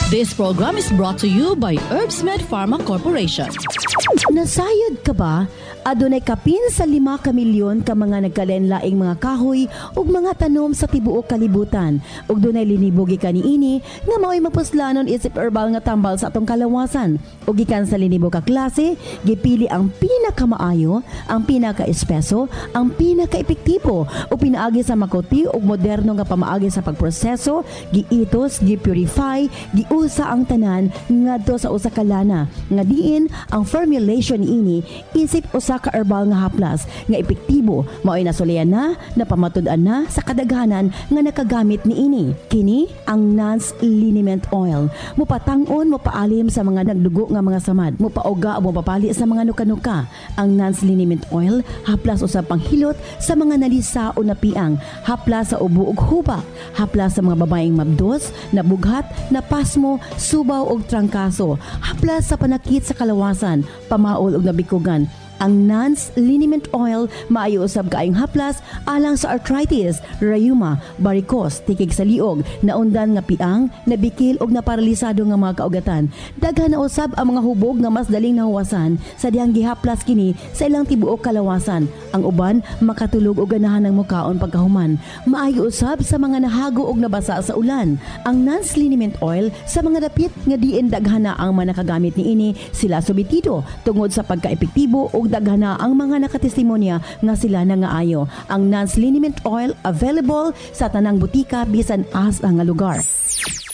This program is brought to you by Herbsmed Pharma Corporation. Nasayod ka ba? Adunay kapin sa 5 kamilyon ka mga nagkalenlaing mga kahoy ug mga tanom sa tibuok kalibutan. Ug dunay linibo gikan niini nga mao'y mapuslanon isip herbal nga tambal sa atong kalawasan. Ug gikan sa linibo ka klase, gipili ang pinakamaayo, ang pinaka-espeso, ang pinaka-epektibo ug pinaagi sa makuti ug moderno nga pamaagi sa pagproseso, giitos, gipurify, giusa ang tanan ngadto sa usa ka lana. Nga diin ang formulation niini isip usa ka herbal nga haplas nga epektibo mao'y nasulian na napamatud-an na sa kadaghanan nga nakagamit niini. Kini ang Nance Liniment Oil. Mupatang-on, mupaalim sa mga nagdugo nga mga samad, mupauga o mupapali sa mga nuka-nuka. Ang Nance Liniment Oil haplas usab panghilot sa mga nalisa o napiang, haplas sa ubo ug hubak, haplas sa mga babaeng mabdos, nabughat, napasmo, subaw ug trangkaso, haplas sa panakit sa kalawasan, pamaol ug nabikugan. Ang Nance Liniment Oil maayo usab kaayong haplas alang sa arthritis, rheuma, varicose, tikig sa liog, naundan nga piang, nabikil ug naparalisado nga mga kaugatan. Daghan na usab ang mga hubog nga mas daling nahuwasan sa dihang gihaplas kini sa ilang tibuok kalawasan. Ang uban makatulog og ganahan ng mukaon pagkahuman. Maayo usab sa mga nahago ug nabasa sa ulan. Ang Nance Liniment Oil sa mga dapit nga diin daghan na ang manakagamit niini sila subitido tungod sa pagkaepektibo ug daghana ang mga nakatestimonya nga sila nangaayo. Ang Nance Liniment Oil available sa tanang butika bisan asa nga lugar.